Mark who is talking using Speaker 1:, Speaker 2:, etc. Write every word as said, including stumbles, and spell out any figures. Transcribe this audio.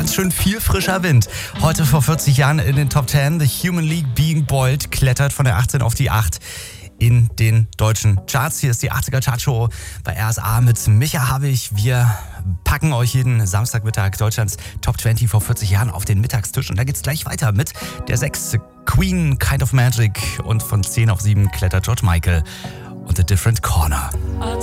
Speaker 1: ganz schön viel frischer Wind. Heute vor vierzig Jahren in den Top zehn. The Human League Being Bold klettert von der achtzehn auf die acht in den deutschen Charts. Hier ist die achtziger Chartshow bei R S A mit Micha Habich. Wir packen euch jeden Samstagmittag Deutschlands Top zwanzig vor vierzig Jahren auf den Mittagstisch. Und da geht's gleich weiter mit der sechs Queen Kind of Magic. Und von zehn auf sieben klettert George Michael und A Different Corner.